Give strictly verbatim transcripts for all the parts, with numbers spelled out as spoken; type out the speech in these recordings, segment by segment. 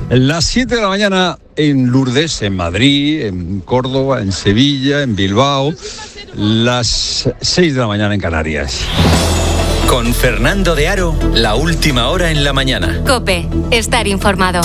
Las siete de la mañana en Lourdes, en Madrid, en Córdoba, en Sevilla, en Bilbao. Las seis de la mañana en Canarias. Con Fernando de Aro, la última hora en la mañana. COPE, estar informado.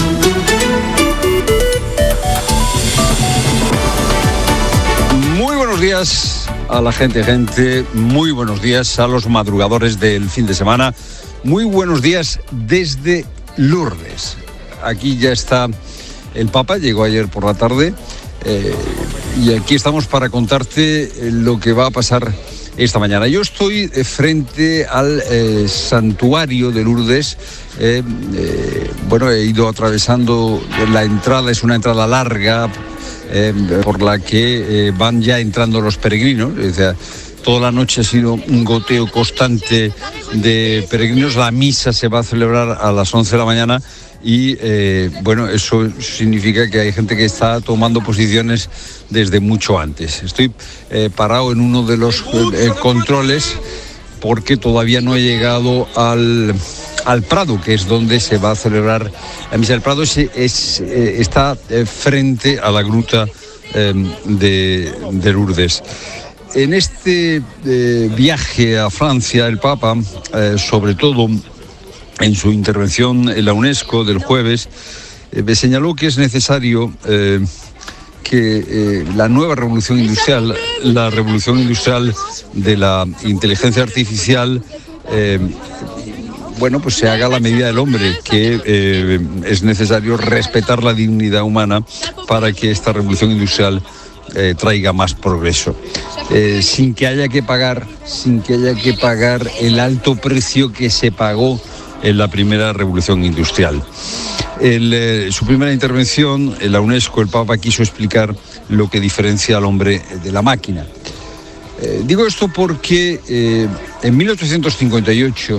Muy buenos días a la gente, gente. Muy buenos días a los madrugadores del fin de semana. Muy buenos días desde Lourdes. Aquí ya está el Papa, llegó ayer por la tarde. Eh, y aquí estamos para contarte lo que va a pasar esta mañana. Yo estoy frente al eh, santuario de Lourdes. Eh, eh, bueno, he ido atravesando la entrada, es una entrada larga eh, por la que eh, van ya entrando los peregrinos. O sea, toda la noche ha sido un goteo constante de peregrinos. La misa se va a celebrar a las once de la mañana. Y eh, bueno, eso significa que hay gente que está tomando posiciones desde mucho antes. Estoy eh, parado en uno de los eh, controles porque todavía no he llegado al, al Prado, que es donde se va a celebrar la misa. El Prado es, es, eh, está eh, frente a la gruta eh, de, de Lourdes. En este eh, viaje a Francia, el Papa, eh, sobre todo en su intervención en la UNESCO del jueves, eh, me señaló que es necesario eh, que eh, la nueva revolución industrial, la revolución industrial de la inteligencia artificial, eh, bueno, pues se haga a la medida del hombre, que eh, es necesario respetar la dignidad humana para que esta revolución industrial eh, traiga más progreso, eh, sin que haya que pagar, sin que haya que pagar el alto precio que se pagó en la primera revolución industrial. En eh, su primera intervención en la UNESCO, el Papa quiso explicar lo que diferencia al hombre de la máquina. Eh, digo esto porque eh, en mil ochocientos cincuenta y ocho,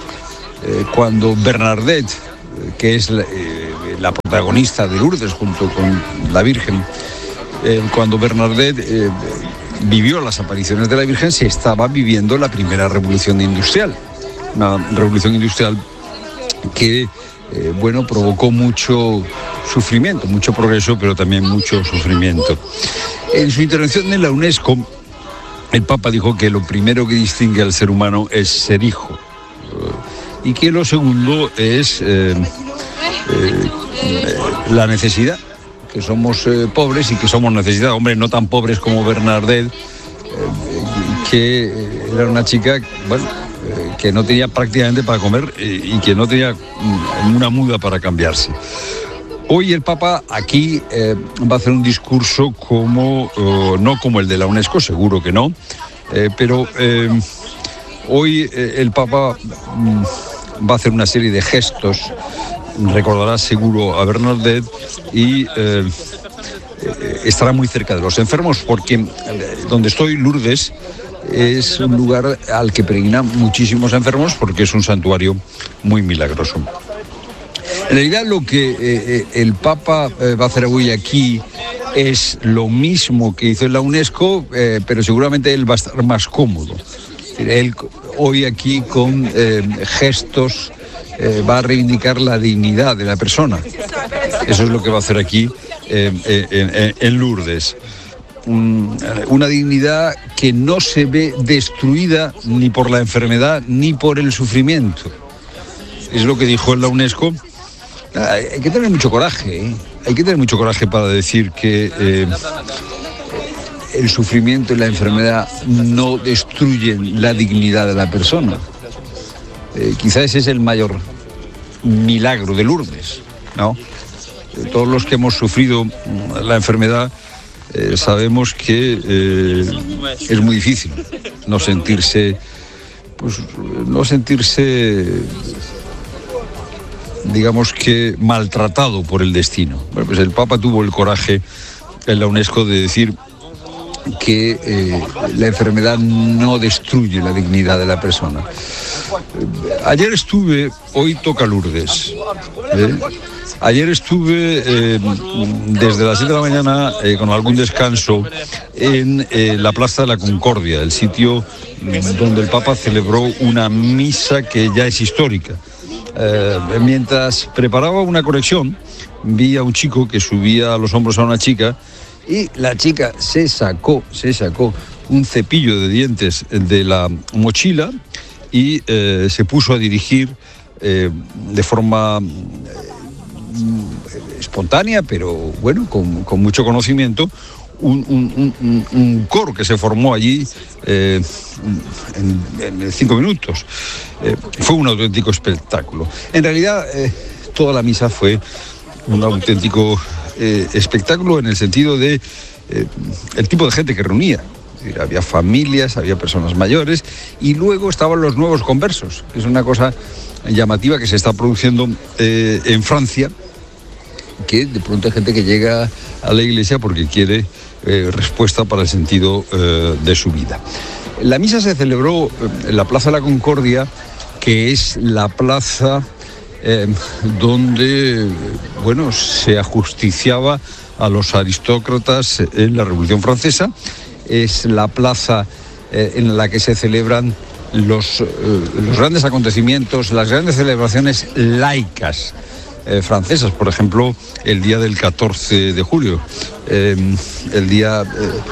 eh, cuando Bernadette, eh, que es la, eh, la protagonista de Lourdes junto con la Virgen, eh, cuando Bernadette eh, vivió las apariciones de la Virgen, se estaba viviendo la primera revolución industrial. Una revolución industrial que, eh, bueno, provocó mucho sufrimiento, mucho progreso, pero también mucho sufrimiento. En su intervención en la UNESCO, el Papa dijo que lo primero que distingue al ser humano es ser hijo, eh, y que lo segundo es eh, eh, la necesidad, que somos eh, pobres y que somos necesidad. Hombre, no tan pobres como Bernadette, eh, que era una chica, bueno, que no tenía prácticamente para comer y que no tenía una muda para cambiarse. Hoy el Papa aquí eh, va a hacer un discurso como, eh, no como el de la UNESCO, seguro que no, eh, pero eh, hoy eh, el Papa mm, va a hacer una serie de gestos, recordará seguro a Bernadette y eh, estará muy cerca de los enfermos, porque donde estoy, Lourdes, es un lugar al que peregrinan muchísimos enfermos porque es un santuario muy milagroso. En realidad lo que eh, el Papa eh, va a hacer hoy aquí es lo mismo que hizo en la UNESCO, eh, pero seguramente él va a estar más cómodo. Él hoy aquí con eh, gestos eh, va a reivindicar la dignidad de la persona. Eso es lo que va a hacer aquí eh, eh, en, en Lourdes. Una dignidad que no se ve destruida ni por la enfermedad ni por el sufrimiento. Es lo que dijo en la UNESCO. Hay que tener mucho coraje, ¿eh? Hay que tener mucho coraje para decir que eh, el sufrimiento y la enfermedad no destruyen la dignidad de la persona. Eh, quizá ese es el mayor milagro de Lourdes, ¿no? Todos los que hemos sufrido la enfermedad Eh, sabemos que eh, es muy difícil no sentirse, pues, no sentirse, digamos que maltratado por el destino. Bueno, pues el Papa tuvo el coraje en la UNESCO de decir que eh, la enfermedad no destruye la dignidad de la persona. Ayer estuve, hoy toca Lourdes, ¿eh? Ayer estuve eh, desde las siete de la mañana, eh, con algún descanso, en eh, la Plaza de la Concordia, el sitio donde el Papa celebró una misa que ya es histórica. Eh, mientras preparaba una conexión, vi a un chico que subía a los hombros a una chica y la chica se sacó, se sacó un cepillo de dientes de la mochila y eh, se puso a dirigir eh, de forma eh, espontánea, pero bueno, con, con mucho conocimiento, un, un, un, un coro que se formó allí eh, en, en cinco minutos. Eh, fue un auténtico espectáculo. En realidad, eh, toda la misa fue un auténtico eh, espectáculo en el sentido de eh, el tipo de gente que reunía. Había familias, había personas mayores y luego estaban los nuevos conversos, que es una cosa llamativa que se está produciendo eh, en Francia, que de pronto hay gente que llega a la iglesia porque quiere eh, respuesta para el sentido eh, de su vida. La misa se celebró en la Plaza de la Concordia, que es la plaza eh, donde bueno, se ajusticiaba a los aristócratas en la Revolución Francesa. Es la plaza eh, en la que se celebran los, eh, los grandes acontecimientes, las grandes celebraciones laicas eh, francesas, por ejemplo, el día del catorce de julio, eh, el día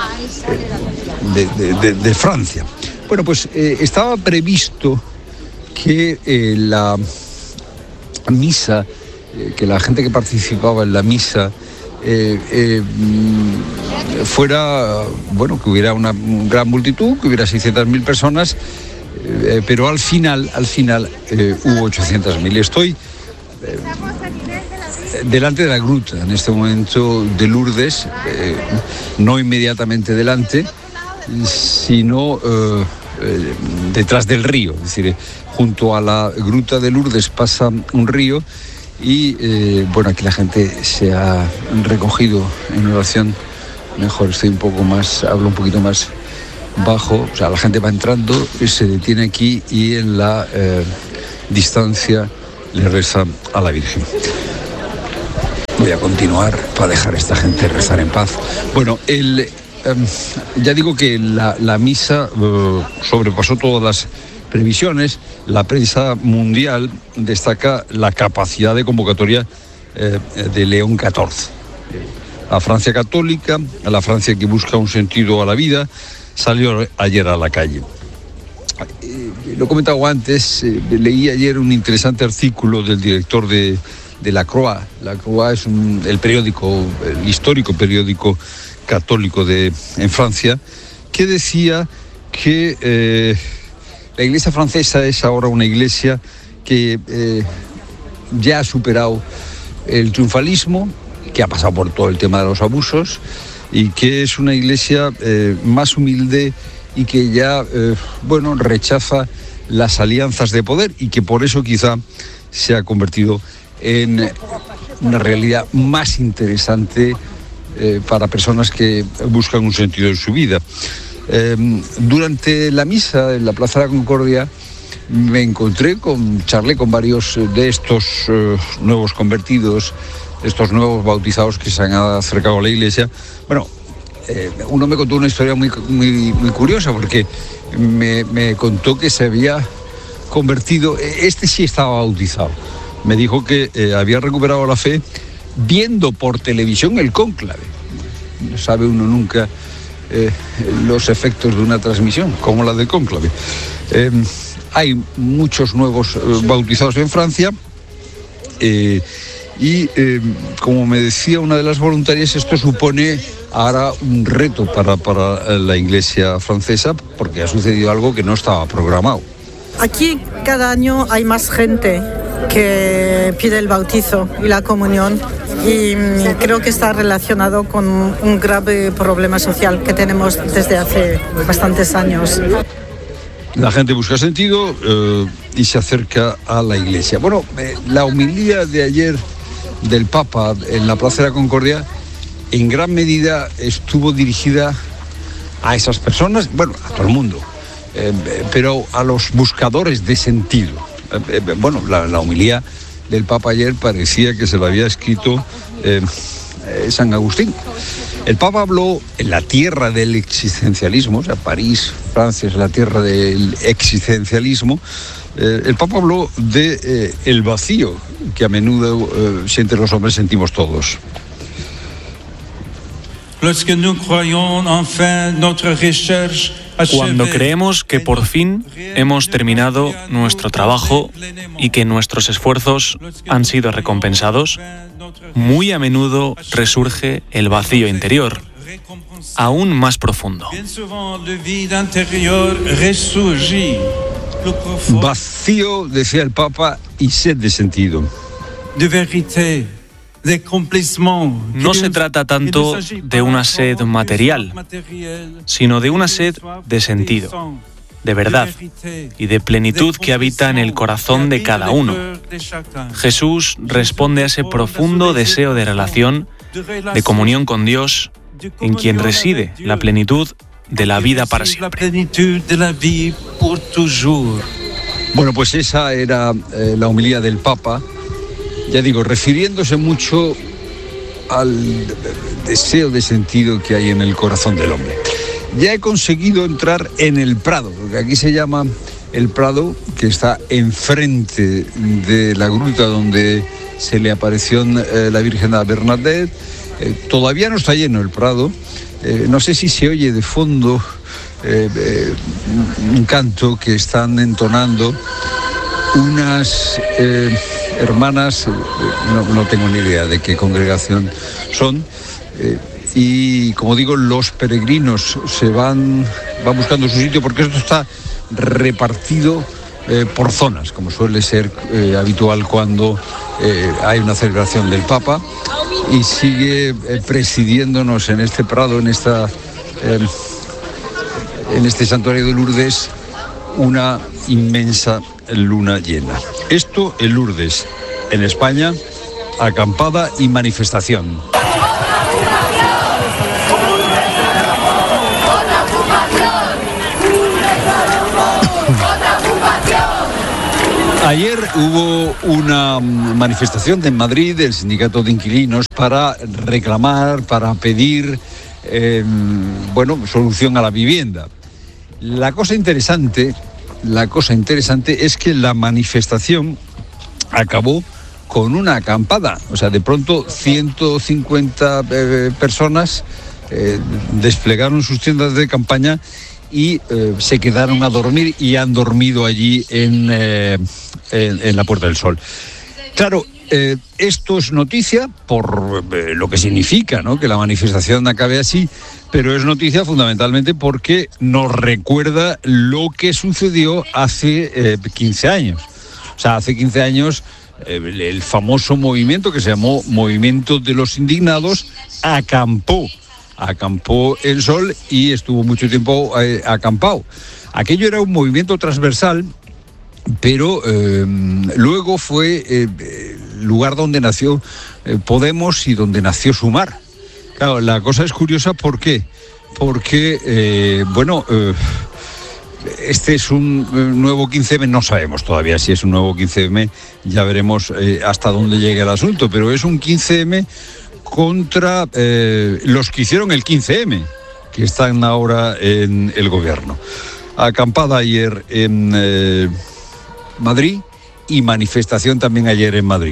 eh, de, de, de, de Francia. Bueno, pues eh, estaba previsto que eh, la misa, eh, que la gente que participaba en la misa eh, eh, fuera, bueno, que hubiera una gran multitud, que hubiera seiscientas mil personas, eh, pero al final, al final eh, hubo ochocientas mil. Estoy eh, delante de la gruta, en este momento, de Lourdes, eh, no inmediatamente delante, sino eh, eh, detrás del río, es decir, junto a la gruta de Lourdes pasa un río y, eh, bueno, aquí la gente se ha recogido en oración. Mejor, estoy un poco más, hablo un poquito más bajo, o sea, la gente va entrando, se detiene aquí y en la eh, distancia le reza a la Virgen. Voy a continuar para dejar a esta gente rezar en paz. Bueno, el, eh, ya digo que la, la misa eh, sobrepasó todas las previsiones. La prensa mundial destaca la capacidad de convocatoria eh, de León catorce. La Francia católica, la Francia que busca un sentido a la vida, salió ayer a la calle. Eh, lo he comentado antes, eh, leí ayer un interesante artículo del director de, de La Croix. La Croix es un, el periódico, el histórico periódico católico de, en Francia, que decía que eh, la iglesia francesa es ahora una iglesia que eh, ya ha superado el triunfalismo, que ha pasado por todo el tema de los abusos y que es una iglesia eh, más humilde y que ya, eh, bueno, rechaza las alianzas de poder y que por eso quizá se ha convertido en una realidad más interesante eh, para personas que buscan un sentido en su vida. Eh, durante la misa en la Plaza de la Concordia me encontré con, charlé con varios de estos eh, nuevos convertidos, estos nuevos bautizados que se han acercado a la iglesia. Bueno, eh, uno me contó una historia muy, muy, muy curiosa porque me, me contó que se había convertido, este sí estaba bautizado, me dijo que eh, había recuperado la fe viendo por televisión el cónclave. No sabe uno nunca eh, los efectos de una transmisión como la del cónclave. Eh, hay muchos nuevos eh, bautizados en Francia. Eh, Y, eh, como me decía una de las voluntarias, esto supone ahora un reto para, para la iglesia francesa, porque ha sucedido algo que no estaba programado. Aquí cada año hay más gente que pide el bautizo y la comunión, y creo que está relacionado con un grave problema social que tenemos desde hace bastantes años. La gente busca sentido eh, y se acerca a la iglesia. Bueno, eh, la homilía de ayer del Papa en la Plaza de la Concordia en gran medida estuvo dirigida a esas personas, bueno, a todo el mundo, eh, pero a los buscadores de sentido. Eh, eh, bueno, la, la homilía del Papa ayer parecía que se la había escrito eh, eh, San Agustín. El Papa habló en la tierra del existencialismo, o sea, París, Francia es la tierra del existencialismo, Eh, el Papa habló de eh, el vacío que a menudo eh, sienten los hombres, sentimos todos. Cuando creemos que por fin hemos terminado nuestro trabajo y que nuestros esfuerzos han sido recompensados, muy a menudo resurge el vacío interior, aún más profundo. Vacío, decía el Papa, y sed de sentido. No se trata tanto de una sed material, sino de una sed de sentido, de verdad y de plenitud que habita en el corazón de cada uno. Jesús responde a ese profundo deseo de relación, de comunión con Dios, en quien reside la plenitud de la vida para siempre. Bueno, pues esa era eh, la homilía del Papa, ya digo, refiriéndose mucho al deseo de sentido que hay en el corazón del hombre. Ya he conseguido entrar en el Prado, porque aquí se llama el Prado, que está enfrente de la gruta donde se le apareció eh, la Virgen a Bernadette. Eh, todavía no está lleno el Prado. Eh, no sé si se oye de fondo eh, eh, un canto que están entonando unas eh, hermanas, eh, no, no tengo ni idea de qué congregación son, eh, y como digo, los peregrinos se van, van buscando su sitio, porque esto está repartido eh, por zonas, como suele ser eh, habitual cuando eh, hay una celebración del Papa, y sigue eh, presidiéndonos en este Prado, en esta eh, en este santuario de Lourdes, una inmensa luna llena. Esto en Lourdes, en España, acampada y manifestación. Ayer hubo una manifestación en Madrid del Sindicato de Inquilinos para reclamar, para pedir eh, bueno, solución a la vivienda. La cosa interesante, la cosa interesante es que la manifestación acabó con una acampada. O sea, de pronto ciento cincuenta eh, personas eh, desplegaron sus tiendas de campaña y eh, se quedaron a dormir y han dormido allí en, eh, en, en la Puerta del Sol. Claro, eh, esto es noticia por eh, lo que significa, ¿no?, que la manifestación acabe así, pero es noticia fundamentalmente porque nos recuerda lo que sucedió hace eh, quince años. O sea, hace quince años eh, el famoso movimiento que se llamó Movimiento de los Indignados acampó. acampó el sol y estuvo mucho tiempo eh, acampado. Aquello era un movimiento transversal, pero eh, luego fue el eh, lugar donde nació eh, Podemos y donde nació Sumar. Claro, la cosa es curiosa, ¿por qué? Porque, eh, bueno, eh, este es un eh, nuevo quince eme, no sabemos todavía si es un nuevo quince eme, ya veremos eh, hasta dónde llega el asunto, pero es un quince eme contra eh, los que hicieron el quince eme, que están ahora en el gobierno. Acampada ayer en eh, Madrid y manifestación también ayer en Madrid.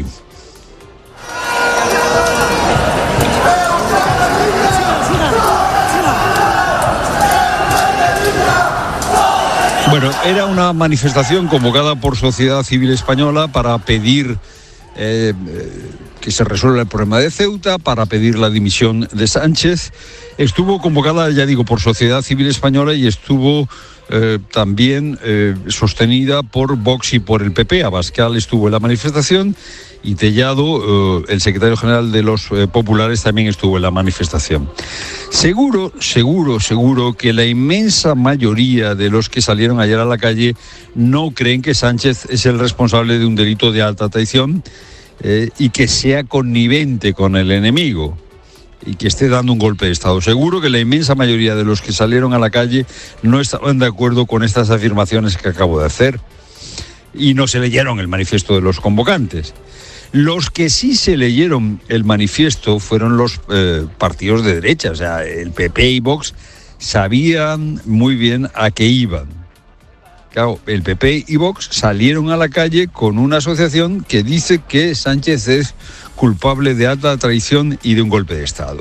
Bueno, era una manifestación convocada por Sociedad Civil Española para pedir eh, que se resuelva el problema de Ceuta, para pedir la dimisión de Sánchez. Estuvo convocada, ya digo, por Sociedad Civil Española y estuvo eh, también eh, sostenida por Vox y por el P P. Abascal estuvo en la manifestación y Tellado, eh, el secretario general de los eh, populares, también estuvo en la manifestación. Seguro, seguro, seguro que la inmensa mayoría de los que salieron ayer a la calle no creen que Sánchez es el responsable de un delito de alta traición eh, y que sea connivente con el enemigo y que esté dando un golpe de Estado. Seguro que la inmensa mayoría de los que salieron a la calle no estaban de acuerdo con estas afirmaciones que acabo de hacer y no se leyeron el manifiesto de los convocantes. Los que sí se leyeron el manifiesto fueron los eh, partidos de derecha, o sea, el P P y Vox sabían muy bien a qué iban. Claro, el P P y Vox salieron a la calle con una asociación que dice que Sánchez es culpable de alta traición y de un golpe de Estado.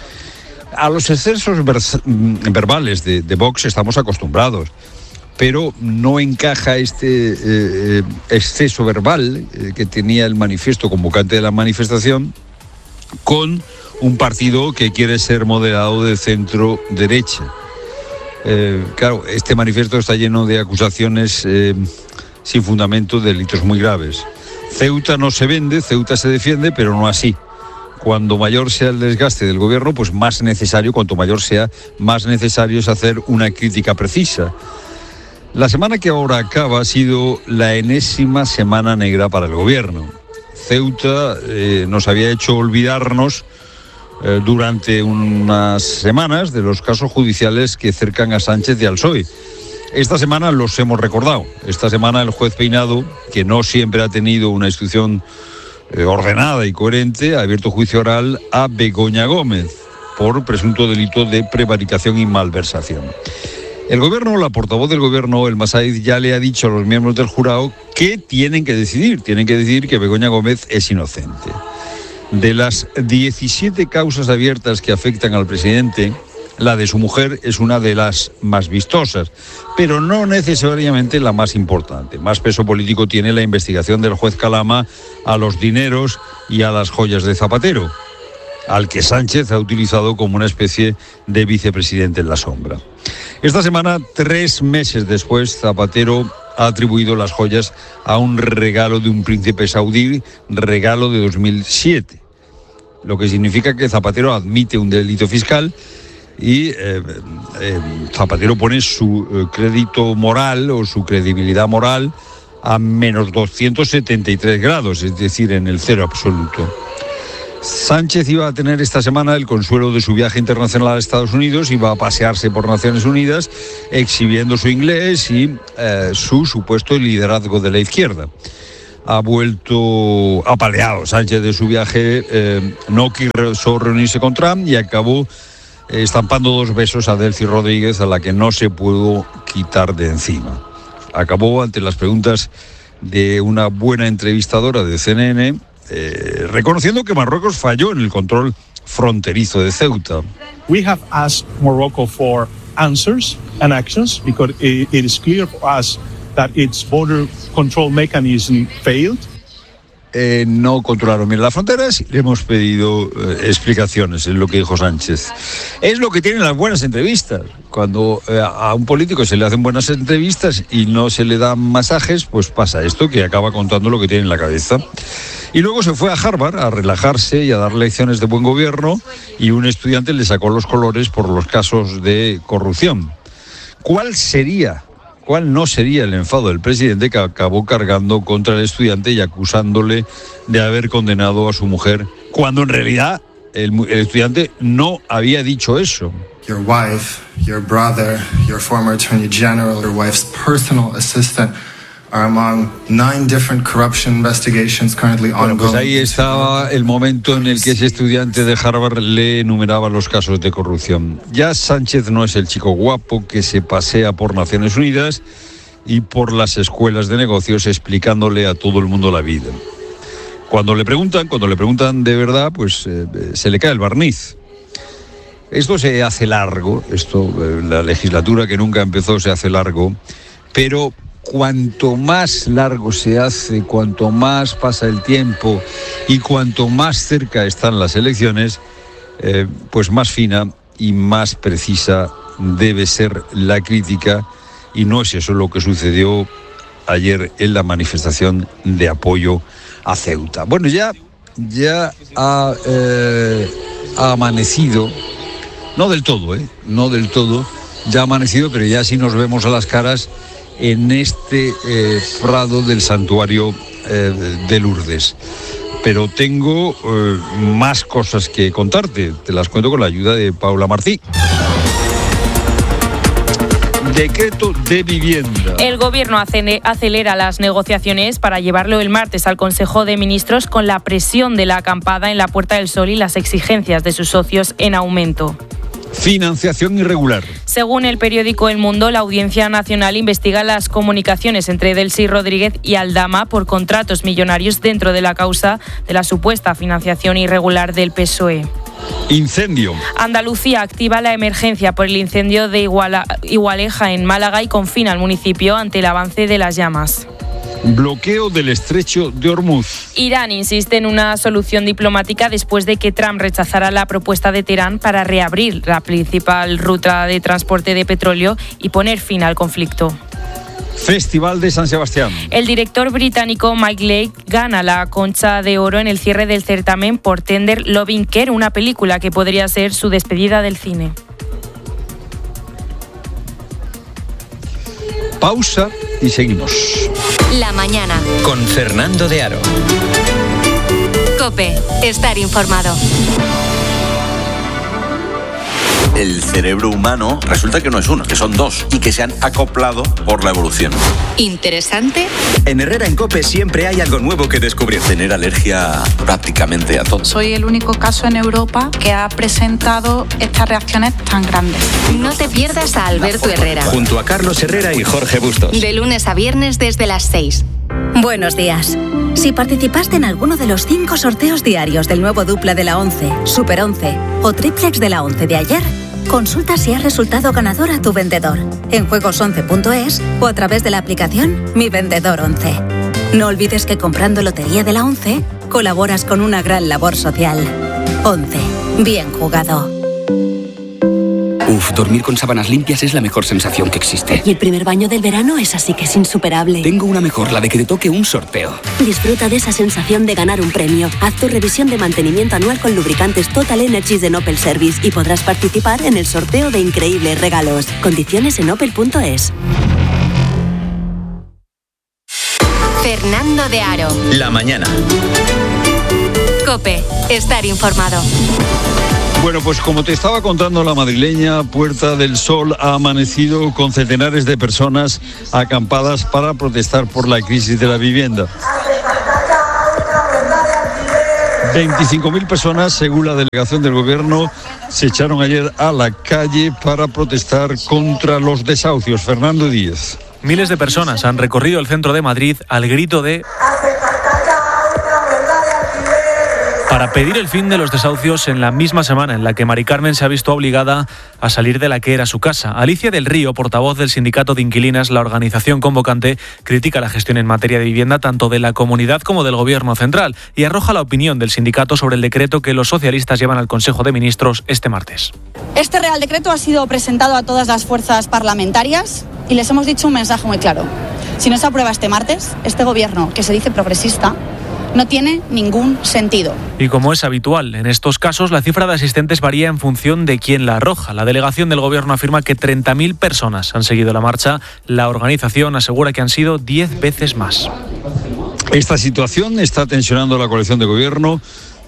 A los excesos vers- verbales de, de Vox estamos acostumbrados, pero no encaja este eh, exceso verbal eh, que tenía el manifiesto convocante de la manifestación con un partido que quiere ser moderado de centro derecha. Eh, claro, este manifiesto está lleno de acusaciones eh, sin fundamento, de delitos muy graves. Ceuta no se vende, Ceuta se defiende, pero no así. Cuando mayor sea el desgaste del gobierno, pues más necesario, cuanto mayor sea, más necesario es hacer una crítica precisa. La semana que ahora acaba ha sido la enésima semana negra para el gobierno. Ceuta eh, nos había hecho olvidarnos eh, durante unas semanas de los casos judiciales que cercan a Sánchez y al P S O E. Esta semana los hemos recordado. Esta semana el juez Peinado, que no siempre ha tenido una instrucción eh, ordenada y coherente, ha abierto juicio oral a Begoña Gómez por presunto delito de prevaricación y malversación. El gobierno, la portavoz del gobierno, el Massaid, ya le ha dicho a los miembros del jurado que tienen que decidir. Tienen que decidir que Begoña Gómez es inocente. De las diecisiete causas abiertas que afectan al presidente, la de su mujer es una de las más vistosas, pero no necesariamente la más importante. Más peso político tiene la investigación del juez Calama a los dineros y a las joyas de Zapatero, al que Sánchez ha utilizado como una especie de vicepresidente en la sombra. Esta semana, tres meses después, Zapatero ha atribuido las joyas a un regalo de un príncipe saudí, regalo de dos mil siete, lo que significa que Zapatero admite un delito fiscal y eh, eh, Zapatero pone su eh, crédito moral o su credibilidad moral a menos doscientos setenta y tres grados, es decir, en el cero absoluto. Sánchez iba a tener esta semana el consuelo de su viaje internacional a Estados Unidos, iba a pasearse por Naciones Unidas exhibiendo su inglés y eh, su supuesto liderazgo de la izquierda. Ha vuelto apaleado Sánchez de su viaje, eh, no quiso reunirse con Trump y acabó eh, estampando dos besos a Delcy Rodríguez, a la que no se pudo quitar de encima. Acabó ante las preguntas de una buena entrevistadora de C N N, Eh, reconociendo que Marruecos falló en el control fronterizo de Ceuta. We have asked Morocco for answers and actions because it, it is clear for us that its border control mechanism failed. Eh, no controlaron bien las fronteras y le hemos pedido eh, explicaciones, es lo que dijo Sánchez. Es lo que tienen las buenas entrevistas. Cuando eh, a un político se le hacen buenas entrevistas y no se le dan masajes, pues pasa esto, que acaba contando lo que tiene en la cabeza. Y luego se fue a Harvard a relajarse y a dar lecciones de buen gobierno, y un estudiante le sacó los colores por los casos de corrupción. ¿Cuál sería, cuál no sería el enfado del presidente, que acabó cargando contra el estudiante y acusándole de haber condenado a su mujer, cuando en realidad el, el estudiante no había dicho eso? Your wife, your brother, your former attorney general, your wife's personal assistant are among nine different corruption investigations currently ongoing. Bueno, pues ahí estaba el momento en el que ese estudiante de Harvard le enumeraba los casos de corrupción. Ya Sánchez no es el chico guapo que se pasea por Naciones Unidas y por las escuelas de negocios explicándole a todo el mundo la vida. Cuando le preguntan, cuando le preguntan de verdad, pues eh, se le cae el barniz. Esto se hace largo, esto, eh, la legislatura que nunca empezó se hace largo, pero cuanto más largo se hace, cuanto más pasa el tiempo y cuanto más cerca están las elecciones, eh, pues más fina y más precisa debe ser la crítica, y no es eso lo que sucedió ayer en la manifestación de apoyo a Ceuta. Bueno, ya, ya ha, eh, ha amanecido, no del todo, eh, no del todo, ya ha amanecido, pero ya sí nos vemos a las caras en este eh, prado del santuario eh, de Lourdes. Pero tengo eh, más cosas que contarte, te las cuento con la ayuda de Paula Martí. Decreto de vivienda. El Gobierno acelera las negociaciones para llevarlo el martes al Consejo de Ministros, con la presión de la acampada en la Puerta del Sol y las exigencias de sus socios en aumento. Financiación irregular. Según el periódico El Mundo, la Audiencia Nacional investiga las comunicaciones entre Delcy Rodríguez y Aldama por contratos millonarios dentro de la causa de la supuesta financiación irregular del P S O E. Incendio. Andalucía activa la emergencia por el incendio de Iguala, Igualeja en Málaga y confina al municipio ante el avance de las llamas. Bloqueo del estrecho de Hormuz. Irán insiste en una solución diplomática después de que Trump rechazara la propuesta de Teherán para reabrir la principal ruta de transporte de petróleo y poner fin al conflicto. Festival de San Sebastián. El director británico Mike Leigh gana la Concha de Oro en el cierre del certamen por Tender Loving Care, una película que podría ser su despedida del cine. Pausa y seguimos. La mañana. Con Fernando de Aro. COPE. Estar informado. El cerebro humano resulta que no es uno, que son dos y que se han acoplado por la evolución. Interesante. En Herrera en COPE siempre hay algo nuevo que descubrir. Tener alergia prácticamente a todo. Soy el único caso en Europa que ha presentado estas reacciones tan grandes. No te pierdas a Alberto Herrera. Junto a Carlos Herrera y Jorge Bustos. De lunes a viernes desde las seis. Buenos días. Si participaste en alguno de los cinco sorteos diarios del nuevo dupla de la once, Super once o triplex de la once de ayer, consulta si has resultado ganador a tu vendedor en juegos once punto es o a través de la aplicación Mi Vendedor once. No olvides que comprando Lotería de la once colaboras con una gran labor social. once. Bien jugado. Uf, dormir con sábanas limpias es la mejor sensación que existe. Y el primer baño del verano es así que es insuperable. Tengo una mejor, la de que te toque un sorteo. Disfruta de esa sensación de ganar un premio. Haz tu revisión de mantenimiento anual con lubricantes Total Energies de Opel Service y podrás participar en el sorteo de increíbles regalos. Condiciones en opel punto es. Fernando de Aro. La mañana. COPE. Estar informado. Bueno, pues como te estaba contando, la madrileña Puerta del Sol ha amanecido con centenares de personas acampadas para protestar por la crisis de la vivienda. veinticinco mil personas, según la delegación del gobierno, se echaron ayer a la calle para protestar contra los desahucios. Fernando Díez. Miles de personas han recorrido el centro de Madrid al grito de... para pedir el fin de los desahucios en la misma semana en la que Mari Carmen se ha visto obligada a salir de la que era su casa. Alicia del Río, portavoz del Sindicato de Inquilinas, la organización convocante, critica la gestión en materia de vivienda tanto de la comunidad como del Gobierno central y arroja la opinión del sindicato sobre el decreto que los socialistas llevan al Consejo de Ministros este martes. Este Real Decreto ha sido presentado a todas las fuerzas parlamentarias y les hemos dicho un mensaje muy claro. Si no se aprueba este martes, este Gobierno, que se dice progresista, no tiene ningún sentido. Y como es habitual en estos casos, la cifra de asistentes varía en función de quién la arroja. La delegación del Gobierno afirma que treinta mil personas han seguido la marcha. La organización asegura que han sido diez veces más. Esta situación está tensionando la coalición de gobierno,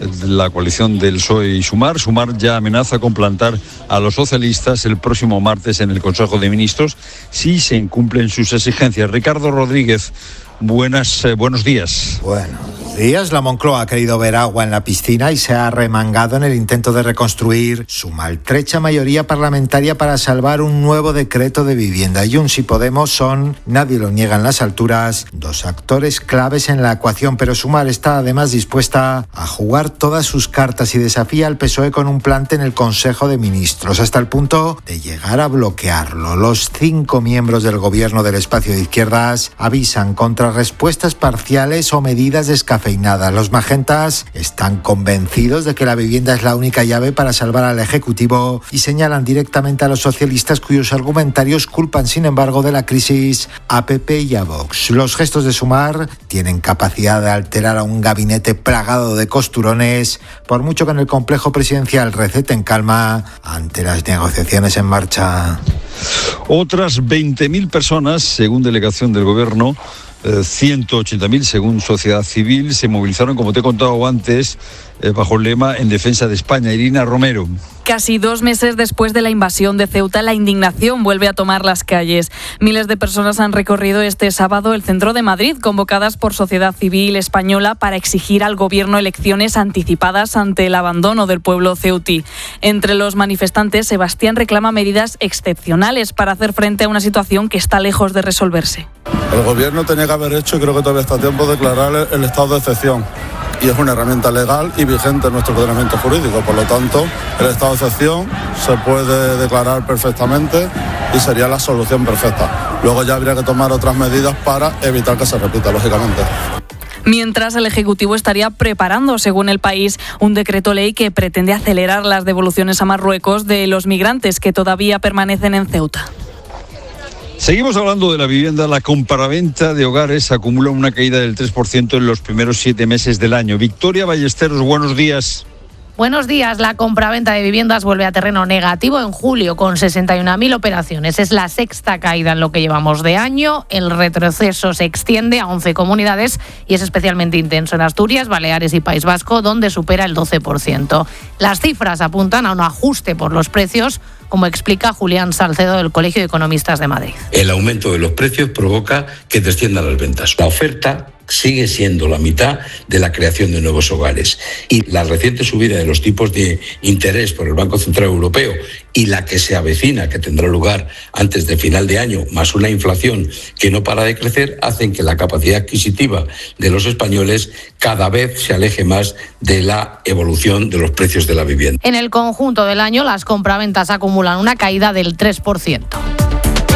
la coalición del P S O E y Sumar. Sumar ya amenaza con plantar a los socialistas el próximo martes en el Consejo de Ministros si se incumplen sus exigencias. Ricardo Rodríguez, buenas, eh, buenos días. Buenos días. La Moncloa ha querido ver agua en la piscina y se ha remangado en el intento de reconstruir su maltrecha mayoría parlamentaria para salvar un nuevo decreto de vivienda. Junts y Podemos son, nadie lo niega en las alturas, dos actores claves en la ecuación, pero Sumar está además dispuesta a jugar todas sus cartas y desafía al P S O E con un plante en el Consejo de Ministros, hasta el punto de llegar a bloquearlo. Los cinco miembros del gobierno del espacio de izquierdas avisan contra respuestas parciales o medidas descafeinadas. Los magentas están convencidos de que la vivienda es la única llave para salvar al Ejecutivo y señalan directamente a los socialistas, cuyos argumentarios culpan sin embargo de la crisis a P P y a Vox. Los gestos de Sumar tienen capacidad de alterar a un gabinete plagado de costurones, por mucho que en el complejo presidencial receten calma ante las negociaciones en marcha. Otras veinte mil personas, según delegación del Gobierno, ciento ochenta mil según sociedad civil, se movilizaron, como te he contado antes, eh, bajo el lema En defensa de España. Irina Romero. Casi dos meses después de la invasión de Ceuta, la indignación vuelve a tomar las calles. Miles de personas han recorrido este sábado el centro de Madrid, convocadas por sociedad civil española para exigir al gobierno elecciones anticipadas ante el abandono del pueblo ceutí. Entre los manifestantes, Sebastián reclama medidas excepcionales para hacer frente a una situación que está lejos de resolverse. El gobierno tenía que haber hecho, y creo que todavía está a tiempo, de declarar el estado de excepción. Y es una herramienta legal y vigente en nuestro ordenamiento jurídico. Por lo tanto, el estado de excepción se puede declarar perfectamente y sería la solución perfecta. Luego ya habría que tomar otras medidas para evitar que se repita, lógicamente. Mientras, el Ejecutivo estaría preparando, según El País, un decreto ley que pretende acelerar las devoluciones a Marruecos de los migrantes que todavía permanecen en Ceuta. Seguimos hablando de la vivienda. La compraventa de hogares acumula una caída del tres por ciento en los primeros siete meses del año. Victoria Ballesteros, buenos días. Buenos días. La compraventa de viviendas vuelve a terreno negativo en julio con sesenta y una mil operaciones. Es la sexta caída en lo que llevamos de año. El retroceso se extiende a once comunidades y es especialmente intenso en Asturias, Baleares y País Vasco, donde supera el doce por ciento. Las cifras apuntan a un ajuste por los precios, como explica Julián Salcedo del Colegio de Economistas de Madrid. El aumento de los precios provoca que desciendan las ventas. La oferta sigue siendo la mitad de la creación de nuevos hogares. Y la reciente subida de los tipos de interés por el Banco Central Europeo y la que se avecina, que tendrá lugar antes de final de año, más una inflación que no para de crecer, hacen que la capacidad adquisitiva de los españoles cada vez se aleje más de la evolución de los precios de la vivienda. En el conjunto del año, las compraventas acumulan una caída del tres por ciento.